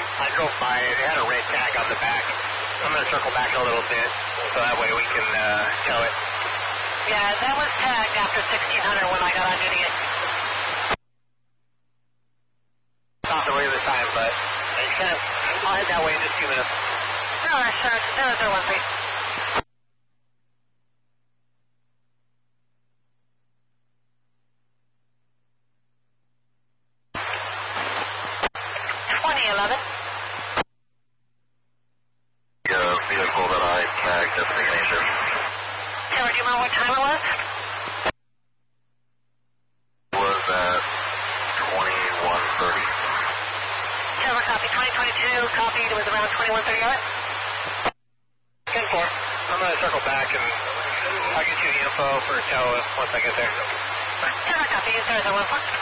I drove by, it had a red tag on the back. I'm going to circle back a little bit, so that way we can tow it. Yeah, that was tagged after 1600 when I got on duty. Off the way this time, but I'll head that way in just a few minutes. All right, sir. 0013. Vehicle that I tagged destination. Taylor, do you remember what time it was? Was at 21:30. Taylor, copy. 2022, copy. It was around 21:30, all right? 10-4. I'm going to circle back and I'll get you the info for tow once I get there. Taylor, copy. 0014.